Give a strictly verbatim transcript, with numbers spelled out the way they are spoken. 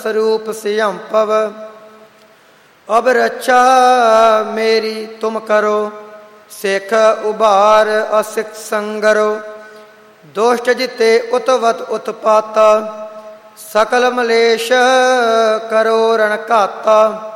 स्वरूप सियम पव। अब रक्षा मेरी तुम करो, सिख उबार असिख संगरो। दुष्ट जिते उतवत उत्पाता, सकल मलेश करो रण घाता।